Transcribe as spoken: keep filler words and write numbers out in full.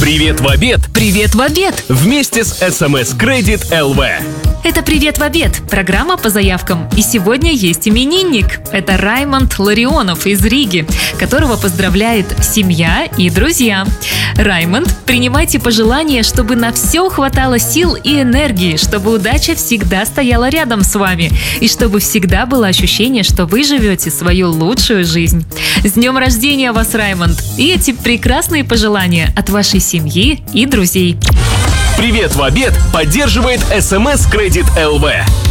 Привет в обед! Привет в обед! Вместе с эс эм эс Credit эл ви. Это «Привет в обед» – программа по заявкам. И сегодня есть именинник. Это Раймонд Ларионов из Риги, которого поздравляет семья и друзья. Раймонд, принимайте пожелания, чтобы на все хватало сил и энергии, чтобы удача всегда стояла рядом с вами, и чтобы всегда было ощущение, что вы живете свою лучшую жизнь. С днем рождения вас, Раймонд! И эти прекрасные пожелания от вашей семьи и друзей. Привет в обед поддерживает эс эм эс Credit эл ви.